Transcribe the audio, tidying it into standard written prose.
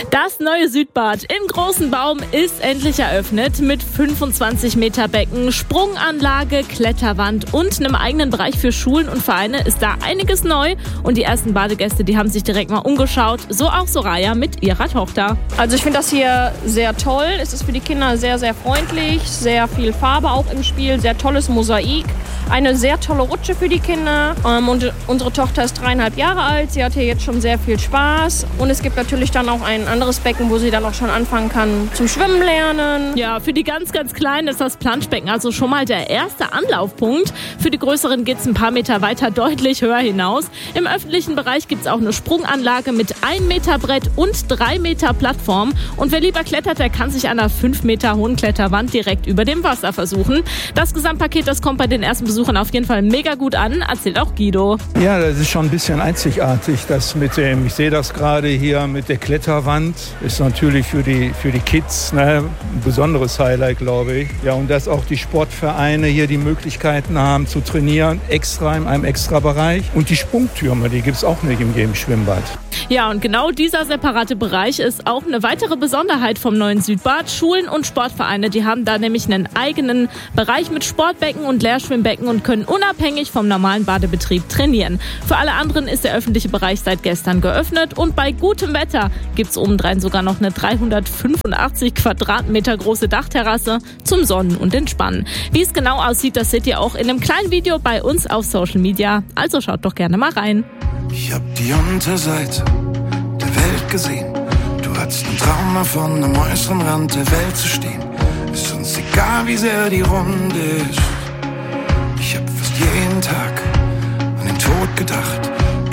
Das neue Südbad im Großen Baum ist endlich eröffnet mit 25 Meter Becken, Sprunganlage, Kletterwand und einem eigenen Bereich für Schulen und Vereine ist da einiges neu und die ersten Badegäste, die haben sich direkt mal umgeschaut, so auch Soraya mit ihrer Tochter. Also ich finde das hier sehr toll, es ist für die Kinder sehr, sehr freundlich, sehr viel Farbe auch im Spiel, sehr tolles Mosaik. Eine sehr tolle Rutsche für die Kinder und unsere Tochter ist 3,5 Jahre alt. Sie hat hier jetzt schon sehr viel Spaß und es gibt natürlich dann auch ein anderes Becken, wo sie dann auch schon anfangen kann zum Schwimmen lernen. Ja, für die ganz, ganz Kleinen ist das Planschbecken also schon mal der erste Anlaufpunkt. Für die Größeren geht es ein paar Meter weiter deutlich höher hinaus. Im öffentlichen Bereich gibt es auch eine Sprunganlage mit 1 Meter Brett und 3 Meter Plattform. Und wer lieber klettert, der kann sich an einer 5 Meter hohen Kletterwand direkt über dem Wasser versuchen. Das Gesamtpaket, das kommt bei den ersten Besuchern auf jeden Fall mega gut an, erzählt auch Guido. Ja, das ist schon ein bisschen einzigartig, das ich sehe das gerade hier mit der Kletterwand, ist natürlich für die Kids ein besonderes Highlight, glaube ich. Ja, und dass auch die Sportvereine hier die Möglichkeiten haben zu trainieren, extra in einem extra Bereich. Und die Sprungtürme, die gibt es auch nicht in jedem Schwimmbad. Ja, und genau dieser separate Bereich ist auch eine weitere Besonderheit vom neuen Südbad. Schulen und Sportvereine, die haben da nämlich einen eigenen Bereich mit Sportbecken und Leerschwimmbecken und können unabhängig vom normalen Badebetrieb trainieren. Für alle anderen ist der öffentliche Bereich seit gestern geöffnet und bei gutem Wetter gibt's obendrein sogar noch eine 385 Quadratmeter große Dachterrasse zum Sonnen und Entspannen. Wie es genau aussieht, das seht ihr auch in einem kleinen Video bei uns auf Social Media. Also schaut doch gerne mal rein. Ich hab die Unterseite der Welt gesehen. Du hattest einen Traum davon, am äußeren Rand der Welt zu stehen. Ist uns egal, wie sehr die Runde ist. Ich hab fast jeden Tag an den Tod gedacht.